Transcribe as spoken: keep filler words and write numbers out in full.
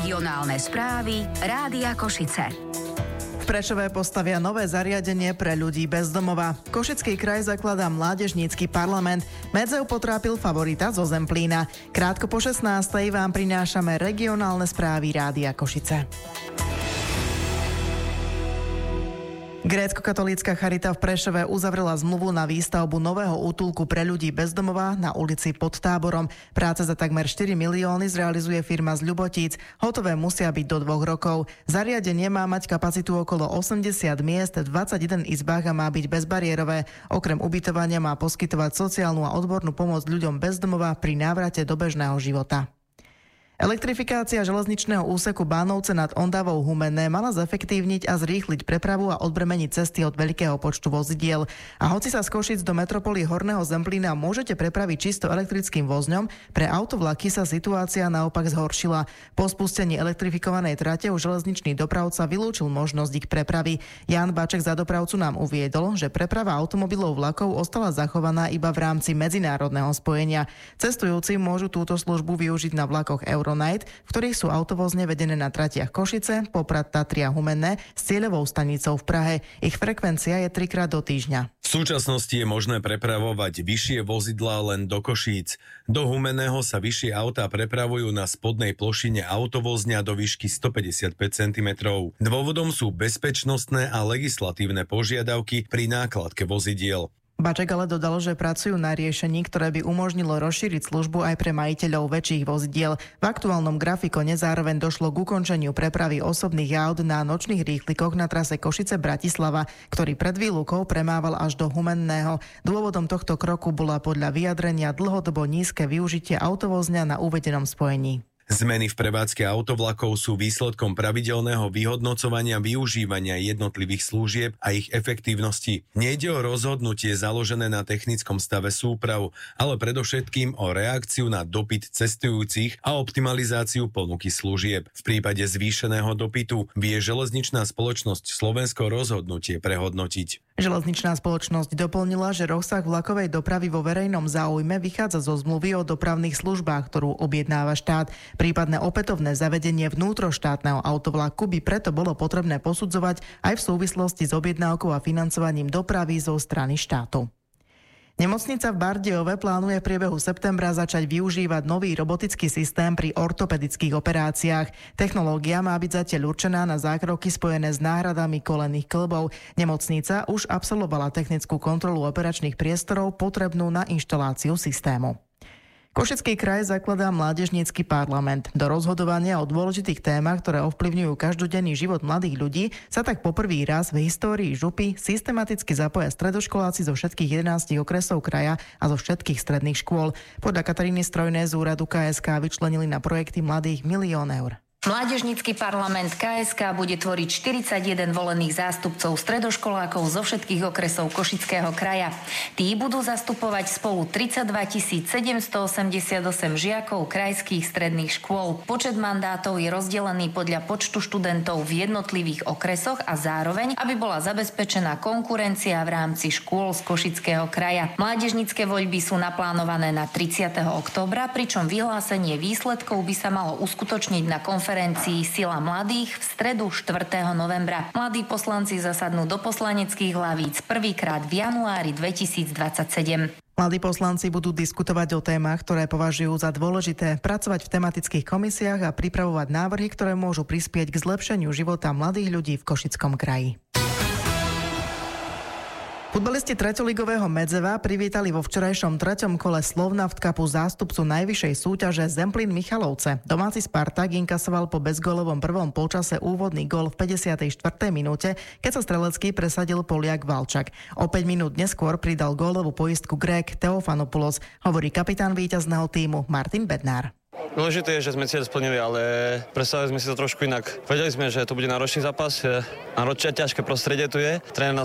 Regionálne správy Rádia Košice. V Prešove postavia nové zariadenie pre ľudí bez domova. Košický kraj zakladá mládežnícky parlament. Medzeu potrápil favorita zo Zemplína. Krátko po šestnástej vám prinášame regionálne správy Rádia Košice. Grécko-katolícka charita v Prešove uzavrela zmluvu na výstavbu nového útulku pre ľudí bez domova na ulici Pod Táborom. Práce za takmer štyri milióny zrealizuje firma z Ľubotíc. Hotové musia byť do dvoch rokov. Zariadenie má mať kapacitu okolo osemdesiat miest, v dvadsaťjeden izbách a má byť bezbariérové. Okrem ubytovania má poskytovať sociálnu a odbornú pomoc ľuďom bez domova pri návrate do bežného života. Elektrifikácia železničného úseku Bánovce nad Ondavou Humenné mala zefektívniť a zrýchliť prepravu a odbremeniť cesty od veľkého počtu vozidiel. A hoci sa z Košíc do metropoly Horného Zemplína môžete prepraviť čisto elektrickým vozňom, pre autovlaky sa situácia naopak zhoršila. Po spustení elektrifikovanej trate už železničný dopravca vylúčil možnosť ich prepravy. Ján Baček za dopravcu nám uviedol, že preprava automobilov vlakov ostala zachovaná iba v rámci medzinárodného spojenia. Cestujúci môžu túto službu využiť na vlakoch Euro Night, v ktorých sú autovozne vedené na tratiach Košice, Poprad, Tatry a Humenné s cieľovou stanicou v Prahe. Ich frekvencia je trikrát do týždňa. V súčasnosti je možné prepravovať vyššie vozidlá len do Košíc. Do Humenného sa vyššie autá prepravujú na spodnej plošine autovozňa do výšky stopäťdesiatpäť centimetrov. Dôvodom sú bezpečnostné a legislatívne požiadavky pri nákladke vozidiel. Baček ale dodal, že pracujú na riešení, ktoré by umožnilo rozšíriť službu aj pre majiteľov väčších vozidiel. V aktuálnom grafikone zároveň došlo k ukončeniu prepravy osobných aut na nočných rýchlikoch na trase Košice-Bratislava, ktorý pred výlukou premával až do Humenného. Dôvodom tohto kroku bola podľa vyjadrenia dlhodobo nízke využitie autovozňa na uvedenom spojení. Zmeny v prevádzke autovlakov sú výsledkom pravidelného vyhodnocovania využívania jednotlivých služieb a ich efektívnosti. Nejde o rozhodnutie založené na technickom stave súprav, ale predovšetkým o reakciu na dopyt cestujúcich a optimalizáciu ponuky služieb. V prípade zvýšeného dopytu vie železničná spoločnosť Slovensko rozhodnutie prehodnotiť. Železničná spoločnosť doplnila, že rozsah vlakovej dopravy vo verejnom záujme vychádza zo zmluvy o dopravných službách, ktorú objednáva štát. Prípadné opätovné zavedenie vnútroštátneho autovlaku by preto bolo potrebné posudzovať aj v súvislosti s objednávkou a financovaním dopravy zo strany štátu. Nemocnica v Bardejove plánuje v priebehu septembra začať využívať nový robotický systém pri ortopedických operáciách. Technológia má byť zatiaľ určená na zákroky spojené s náhradami kolenných kĺbov. Nemocnica už absolvovala technickú kontrolu operačných priestorov potrebnú na inštaláciu systému. Košický kraj zakladá mládežnícky parlament. Do rozhodovania o dôležitých témach, ktoré ovplyvňujú každodenný život mladých ľudí, sa tak poprvý raz v histórii župy systematicky zapoja stredoškoláci zo všetkých jedenástich okresov kraja a zo všetkých stredných škôl. Podľa Kataríny Strojné z úradu ká es ká vyčlenili na projekty mladých milión eur. Mládežnícky parlament ká es ká bude tvoriť štyridsaťjeden volených zástupcov stredoškolákov zo všetkých okresov Košického kraja. Tí budú zastupovať spolu tridsaťdva tisíc sedemstoosemdesiatosem žiakov krajských stredných škôl. Počet mandátov je rozdelený podľa počtu študentov v jednotlivých okresoch a zároveň, aby bola zabezpečená konkurencia v rámci škôl z Košického kraja. Mládežnícke voľby sú naplánované na tridsiateho októbra, pričom vyhlásenie výsledkov by sa malo uskutočniť na konferencii Sila mladých v stredu štvrtého novembra. Mladí poslanci zasadnú do poslaneckých hlavíc prvýkrát v januári dvetisícdvadsaťsedem. Mladí poslanci budú diskutovať o témach, ktoré považujú za dôležité, pracovať v tematických komisiách a pripravovať návrhy, ktoré môžu prispieť k zlepšeniu života mladých ľudí v Košickom kraji. Futbalisti treťoligového Medzeva privítali vo včerajšom treťom kole Slovnaft Cupu zástupcu najvyššej súťaže Zemplín Michalovce. Domáci Spartak inkasoval po bezgólovom prvom polčase úvodný gól v päťdesiatej štvrtej minúte, keď sa strelecký presadil Poliak Valčak. O päť minút neskôr pridal gólovú poistku Grék Teofanopoulos, hovorí kapitán víťazného tímu Martin Bednár. Dôležité je, že sme cieľ splnili, ale predstavili sme si to trošku inak. Vedeli sme, že to bude náročný zápas, náročné, ťažké prostredie tu je. Tréner nás